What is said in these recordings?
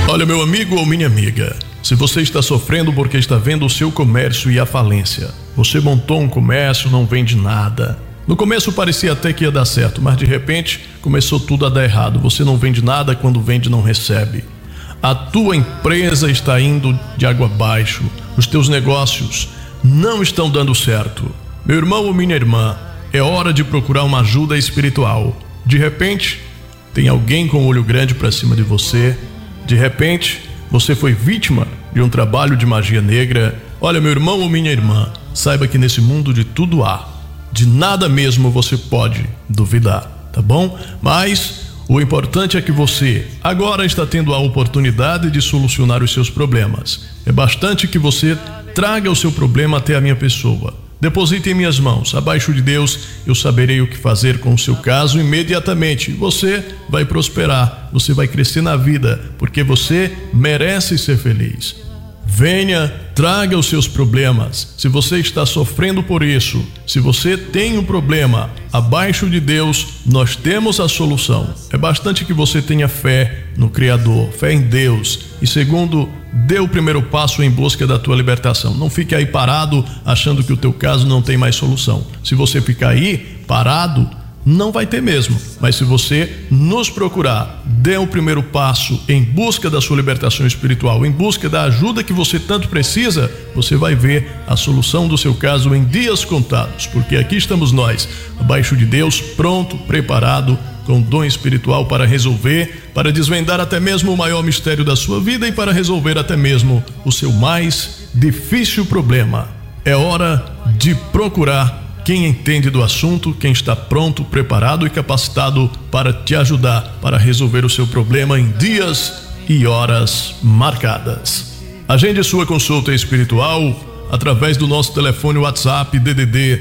Olha, meu amigo ou minha amiga, se você está sofrendo porque está vendo o seu comércio ir à falência, você montou um comércio, não vende nada. No começo parecia até que ia dar certo, mas de repente começou tudo a dar errado. Você não vende nada, quando vende não recebe. A tua empresa está indo de água abaixo. Os teus negócios não estão dando certo. Meu irmão ou minha irmã, é hora de procurar uma ajuda espiritual. De repente, tem alguém com um olho grande para cima de você. De repente, você foi vítima de um trabalho de magia negra. Olha, meu irmão ou minha irmã, saiba que nesse mundo de tudo há. De nada mesmo você pode duvidar, tá bom? Mas o importante é que você agora está tendo a oportunidade de solucionar os seus problemas. É bastante que você traga o seu problema até a minha pessoa. Deposite em minhas mãos. Abaixo de Deus, eu saberei o que fazer com o seu caso imediatamente. Você vai prosperar, você vai crescer na vida, porque você merece ser feliz. Venha, traga os seus problemas. Se você está sofrendo por isso, se você tem um problema, abaixo de Deus, nós temos a solução. É bastante que você tenha fé no Criador, fé em Deus. E segundo, dê o primeiro passo em busca da tua libertação. Não fique aí parado achando que o teu caso não tem mais solução. Se você ficar aí parado, não vai ter mesmo. Mas se você nos procurar, dê o primeiro passo em busca da sua libertação espiritual, em busca da ajuda que você tanto precisa, você vai ver a solução do seu caso em dias contados, porque aqui estamos nós, abaixo de Deus, pronto, preparado, com dom espiritual para resolver, para desvendar até mesmo o maior mistério da sua vida e para resolver até mesmo o seu mais difícil problema. É hora de procurar quem entende do assunto, quem está pronto, preparado e capacitado para te ajudar, para resolver o seu problema em dias e horas marcadas. Agende sua consulta espiritual através do nosso telefone WhatsApp DDD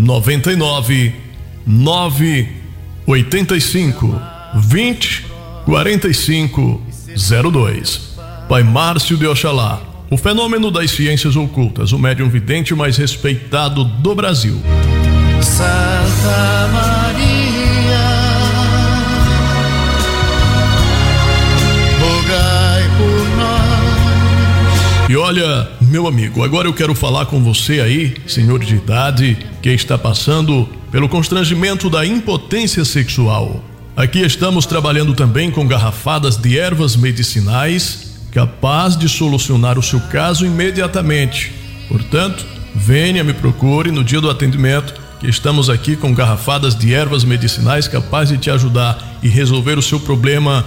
99 985 20 45 02. Pai Márcio de Oxalá, o fenômeno das ciências ocultas, o médium vidente mais respeitado do Brasil. Santa Maria, rogai por nós. E olha, meu amigo, agora eu quero falar com você aí, senhor de idade, que está passando pelo constrangimento da impotência sexual. Aqui estamos trabalhando também com garrafadas de ervas medicinais, capaz de solucionar o seu caso imediatamente. Portanto, venha, me procure no dia do atendimento, que estamos aqui com garrafadas de ervas medicinais capazes de te ajudar e resolver o seu problema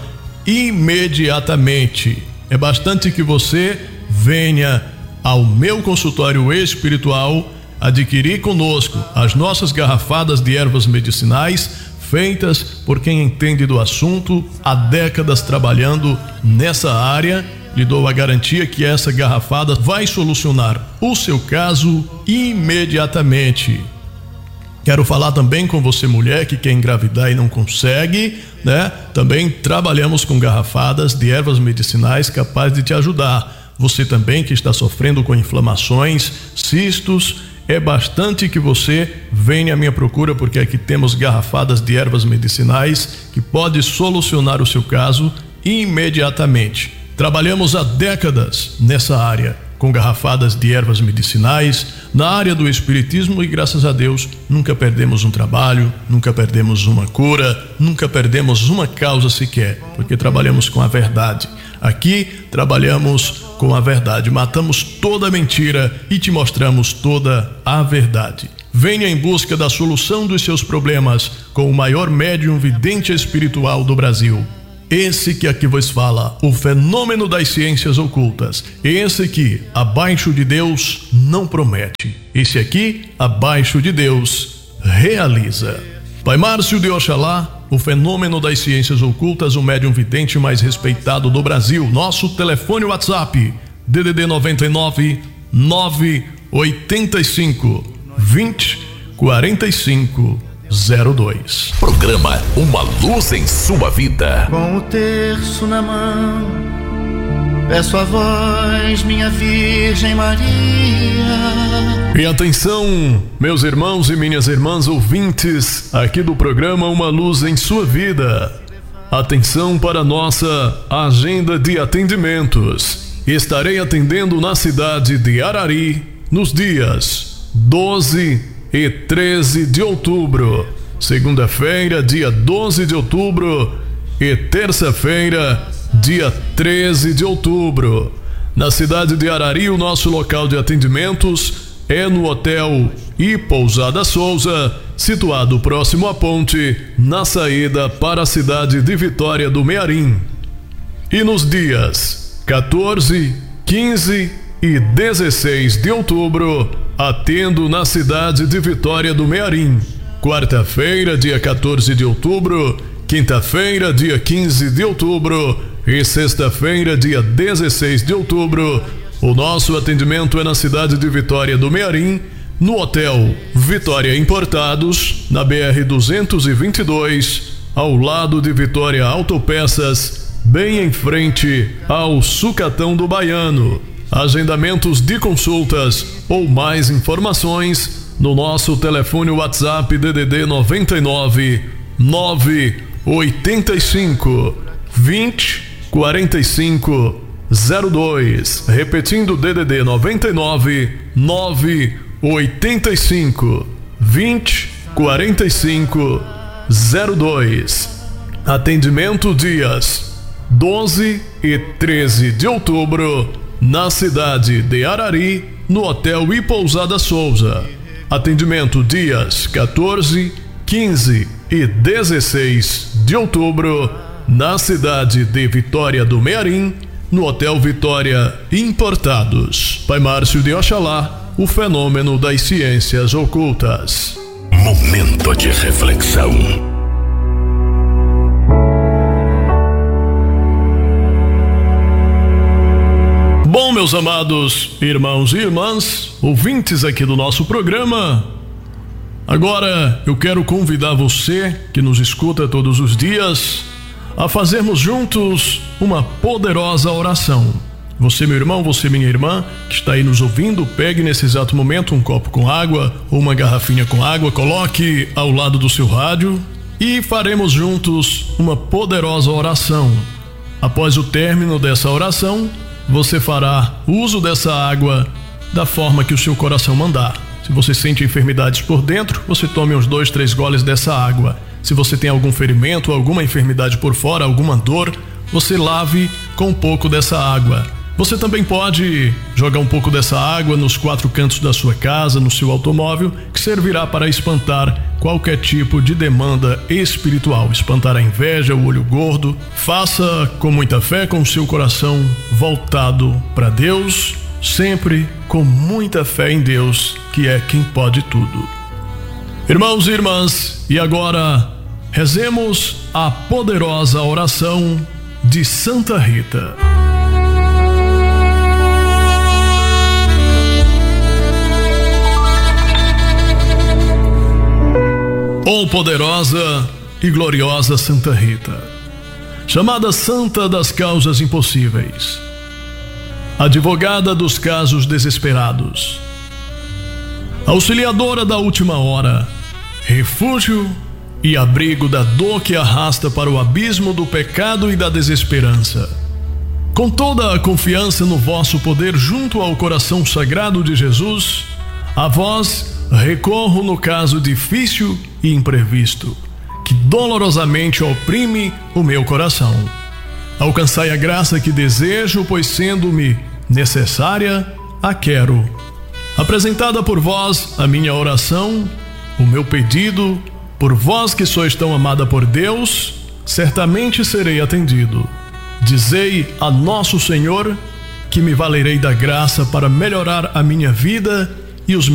imediatamente. É bastante que você venha ao meu consultório espiritual adquirir conosco as nossas garrafadas de ervas medicinais feitas por quem entende do assunto, há décadas trabalhando nessa área. Lhe dou a garantia que essa garrafada vai solucionar o seu caso imediatamente. Quero falar também com você, mulher, que quer engravidar e não consegue, né? Também trabalhamos com garrafadas de ervas medicinais capazes de te ajudar. Você também que está sofrendo com inflamações, cistos, é bastante que você venha à minha procura, porque aqui temos garrafadas de ervas medicinais que pode solucionar o seu caso imediatamente. Trabalhamos há décadas nessa área, com garrafadas de ervas medicinais, na área do espiritismo, e graças a Deus nunca perdemos um trabalho, nunca perdemos uma cura, nunca perdemos uma causa sequer, porque trabalhamos com a verdade. Aqui trabalhamos com a verdade, matamos toda a mentira e te mostramos toda a verdade. Venha em busca da solução dos seus problemas com o maior médium vidente espiritual do Brasil. Esse que aqui vos fala, o fenômeno das ciências ocultas. Esse que, abaixo de Deus, não promete. Esse aqui, abaixo de Deus, realiza. Pai Márcio de Oxalá, o fenômeno das ciências ocultas, o médium vidente mais respeitado do Brasil. Nosso telefone WhatsApp, DDD 99 985 20 45 02. Programa Uma Luz em Sua Vida. Com o terço na mão, peço a vós, minha Virgem Maria. E atenção, meus irmãos e minhas irmãs ouvintes, aqui do programa Uma Luz em Sua Vida. Atenção para nossa agenda de atendimentos. Estarei atendendo na cidade de Arari nos dias 12 e 13 de outubro, segunda-feira, dia 12 de outubro e terça-feira, dia 13 de outubro. Na cidade de Arari, o nosso local de atendimentos é no Hotel e Pousada Souza, situado próximo à ponte, na saída para a cidade de Vitória do Mearim. E nos dias 14, 15 e 16 de outubro, atendo na cidade de Vitória do Mearim. Quarta-feira, dia 14 de outubro, quinta-feira, dia 15 de outubro e sexta-feira, dia 16 de outubro. O nosso atendimento é na cidade de Vitória do Mearim, no Hotel Vitória Importados, na BR-222, ao lado de Vitória Autopeças, bem em frente ao Sucatão do Baiano. Agendamentos de consultas ou mais informações no nosso telefone WhatsApp DDD 99 985 20 45 02. Repetindo, DDD 99 985 20 45 02. Atendimento dias 12 e 13 de outubro na cidade de Arari, no Hotel e Pousada Souza. Atendimento dias 14, 15 e 16 de outubro na cidade de Vitória do Mearim, no Hotel Vitória Importados. Pai Márcio de Oxalá, o fenômeno das ciências ocultas. Momento de reflexão. Bom, meus amados irmãos e irmãs, ouvintes aqui do nosso programa, agora eu quero convidar você que nos escuta todos os dias a fazermos juntos uma poderosa oração. Você, meu irmão, você, minha irmã, que está aí nos ouvindo, pegue nesse exato momento um copo com água ou uma garrafinha com água, coloque ao lado do seu rádio e faremos juntos uma poderosa oração. Após o término dessa oração, você fará uso dessa água da forma que o seu coração mandar. Se você sente enfermidades por dentro, você tome uns 2, 3 goles dessa água. Se você tem algum ferimento, alguma enfermidade por fora, alguma dor, você lave com um pouco dessa água. Você também pode jogar um pouco dessa água nos 4 cantos da sua casa, no seu automóvel, que servirá para espantar qualquer tipo de demanda espiritual, espantar a inveja, o olho gordo. Faça com muita fé, com o seu coração voltado para Deus, sempre com muita fé em Deus, que é quem pode tudo. Irmãos e irmãs, e agora rezemos a poderosa oração de Santa Rita. Ó poderosa e gloriosa Santa Rita, chamada Santa das Causas Impossíveis, advogada dos casos desesperados, auxiliadora da última hora, refúgio e abrigo da dor que arrasta para o abismo do pecado e da desesperança. Com toda a confiança no vosso poder junto ao coração sagrado de Jesus, a vós recorro no caso difícil e imprevisto, que dolorosamente oprime o meu coração. Alcançai a graça que desejo, pois sendo-me necessária, a quero. Apresentada por vós a minha oração, o meu pedido, por vós que sois tão amada por Deus, certamente serei atendido. Dizei a nosso Senhor que me valerei da graça para melhorar a minha vida e os